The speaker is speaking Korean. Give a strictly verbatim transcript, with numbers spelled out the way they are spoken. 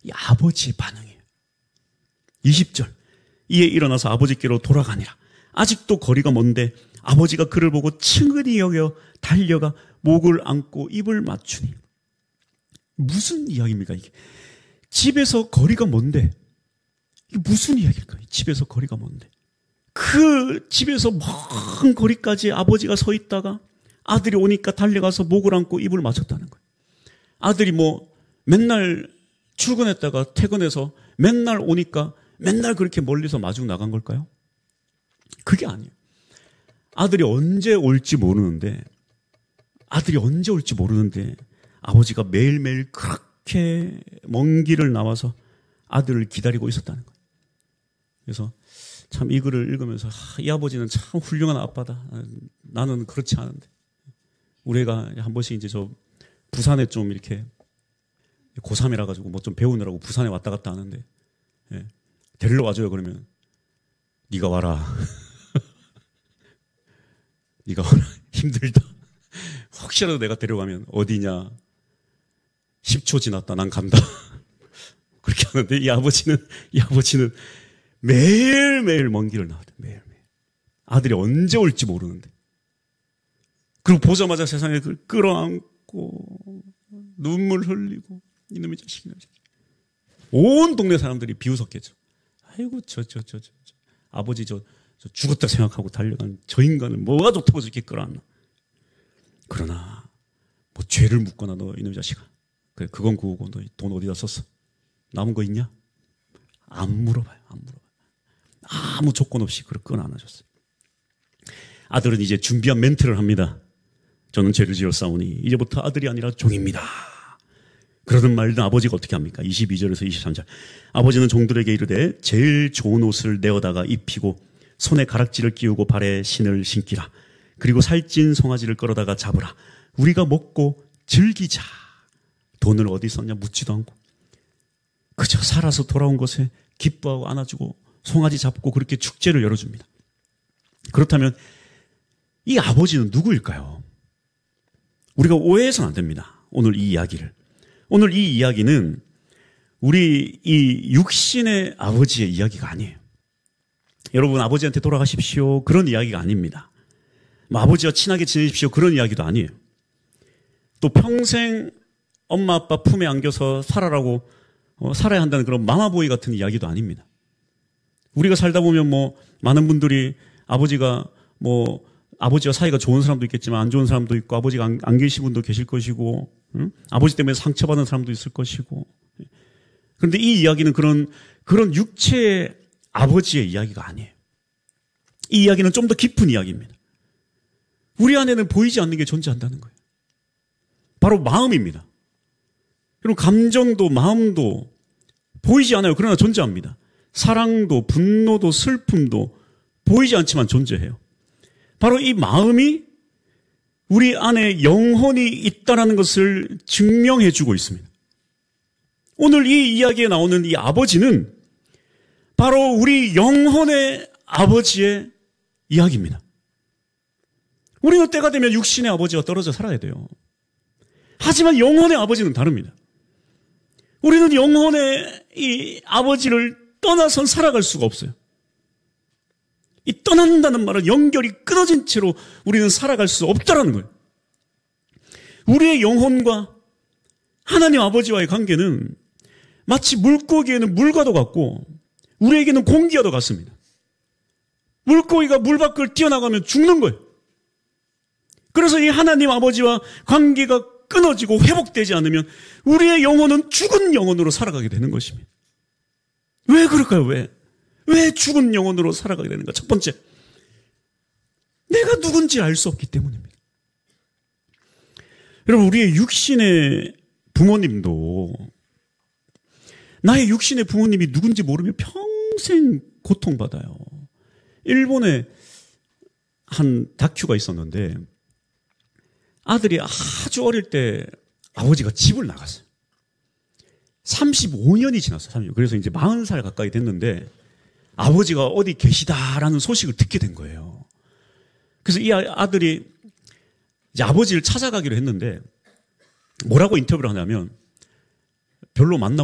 이 아버지의 반응이에요. 이십 절. 이에 일어나서 아버지께로 돌아가니라. 아직도 거리가 먼데 아버지가 그를 보고 측은히 여겨 달려가 목을 안고 입을 맞추니. 무슨 이야기입니까 이게? 집에서 거리가 먼데 이게 무슨 이야기일까요? 집에서 거리가 먼데 그 집에서 먼 거리까지 아버지가 서 있다가 아들이 오니까 달려가서 목을 안고 입을 맞췄다는 거예요. 아들이 뭐 맨날 출근했다가 퇴근해서 맨날 오니까 맨날 그렇게 멀리서 마중 나간 걸까요? 그게 아니에요. 아들이 언제 올지 모르는데 아들이 언제 올지 모르는데 아버지가 매일매일 그렇게 먼 길을 나와서 아들을 기다리고 있었다는 거예요. 그래서 참 이 글을 읽으면서 아, 이 아버지는 참 훌륭한 아빠다. 나는 그렇지 않은데. 우리 애가 한 번씩 이제 저 부산에 좀 이렇게 고삼이라 가지고 뭐 좀 배우느라고 부산에 왔다 갔다 하는데 예, 데리러 와줘요. 그러면 네가 와라. 네가 와라. 힘들다. 혹시라도 내가 데려가면 어디냐. 십 초 지났다. 난 간다. 그렇게 하는데 이 아버지는 이 아버지는 매일매일 먼 길을 나왔대. 매일매일. 아들이 언제 올지 모르는데. 그리고 보자마자 세상에 그걸 끌어안고 눈물 흘리고 이놈의 자식이 온 동네 사람들이 비웃었겠죠. 아이고 저 저 저 저 저 아버지 저, 저 죽었다 생각하고 달려간 저 인간은 뭐가 좋다고 저렇게 끌어안나. 그러나 뭐 죄를 묻거나 너 이놈의 자식아. 그래 그건 그거고 너 돈 어디다 썼어? 남은 거 있냐? 안 물어봐요. 안 물어봐요. 아무 조건 없이 그걸 끊어 안아줬어요. 아들은 이제 준비한 멘트를 합니다. 저는 죄를 지었사오니 이제부터 아들이 아니라 종입니다. 그러든 말든 아버지가 어떻게 합니까? 이십이 절에서 이십삼 절. 아버지는 종들에게 이르되 제일 좋은 옷을 내어다가 입히고 손에 가락지를 끼우고 발에 신을 신기라. 그리고 살찐 송아지를 끌어다가 잡으라. 우리가 먹고 즐기자. 돈을 어디 썼냐 묻지도 않고 그저 살아서 돌아온 것에 기뻐하고 안아주고 송아지 잡고 그렇게 축제를 열어줍니다. 그렇다면 이 아버지는 누구일까요? 우리가 오해해서는 안 됩니다. 오늘 이 이야기를. 오늘 이 이야기는 우리 이 육신의 아버지의 이야기가 아니에요. 여러분 아버지한테 돌아가십시오. 그런 이야기가 아닙니다. 뭐 아버지와 친하게 지내십시오. 그런 이야기도 아니에요. 또 평생 엄마 아빠 품에 안겨서 살아라고 어, 살아야 한다는 그런 마마보이 같은 이야기도 아닙니다. 우리가 살다 보면 뭐 많은 분들이 아버지가 뭐 아버지와 사이가 좋은 사람도 있겠지만 안 좋은 사람도 있고 아버지가 안, 안 계신 분도 계실 것이고 응? 아버지 때문에 상처받은 사람도 있을 것이고 그런데 이 이야기는 그런 그런 육체의 아버지의 이야기가 아니에요. 이 이야기는 좀 더 깊은 이야기입니다. 우리 안에는 보이지 않는 게 존재한다는 거예요. 바로 마음입니다. 그리고 감정도 마음도 보이지 않아요. 그러나 존재합니다. 사랑도 분노도 슬픔도 보이지 않지만 존재해요. 바로 이 마음이 우리 안에 영혼이 있다는 것을 증명해 주고 있습니다. 오늘 이 이야기에 나오는 이 아버지는 바로 우리 영혼의 아버지의 이야기입니다. 우리는 때가 되면 육신의 아버지와 떨어져 살아야 돼요. 하지만 영혼의 아버지는 다릅니다. 우리는 영혼의 이 아버지를 떠나선 살아갈 수가 없어요. 이 떠난다는 말은 연결이 끊어진 채로 우리는 살아갈 수 없다라는 거예요. 우리의 영혼과 하나님 아버지와의 관계는 마치 물고기에는 물과도 같고 우리에게는 공기와도 같습니다. 물고기가 물 밖을 뛰어나가면 죽는 거예요. 그래서 이 하나님 아버지와 관계가 끊어지고 회복되지 않으면 우리의 영혼은 죽은 영혼으로 살아가게 되는 것입니다. 왜 그럴까요? 왜? 왜 죽은 영혼으로 살아가게 되는가? 첫 번째, 내가 누군지 알 수 없기 때문입니다. 여러분, 우리의 육신의 부모님도 나의 육신의 부모님이 누군지 모르면 평생 고통받아요. 일본에 한 다큐가 있었는데 아들이 아주 어릴 때 아버지가 집을 나갔어요. 삼십오 년이 지났어요. 그래서 이제 마흔 살 가까이 됐는데 아버지가 어디 계시다라는 소식을 듣게 된 거예요. 그래서 이 아들이 이제 아버지를 찾아가기로 했는데 뭐라고 인터뷰를 하냐면 별로 만나고